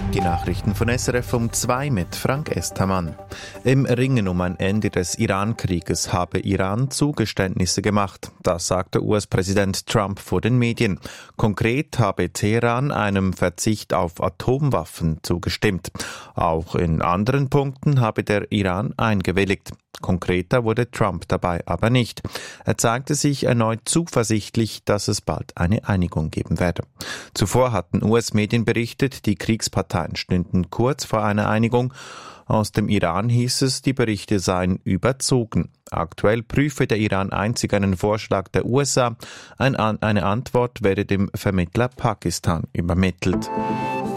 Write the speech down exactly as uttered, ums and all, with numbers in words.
Die Nachrichten von S R F um zwei mit Frank Estermann. Im Ringen um ein Ende des Iran-Krieges habe Iran Zugeständnisse gemacht. Das sagte U S-Präsident Trump vor den Medien. Konkret habe Teheran einem Verzicht auf Atomwaffen zugestimmt. Auch in anderen Punkten habe der Iran eingewilligt. Konkreter wurde Trump dabei aber nicht. Er zeigte sich erneut zuversichtlich, dass es bald eine Einigung geben werde. Zuvor hatten U S-Medien berichtet, die Kriegsparteien stünden kurz vor einer Einigung. Aus dem Iran hieß es, die Berichte seien überzogen. Aktuell prüfe der Iran einzig einen Vorschlag der U S A. Eine Antwort werde dem Vermittler Pakistan übermittelt.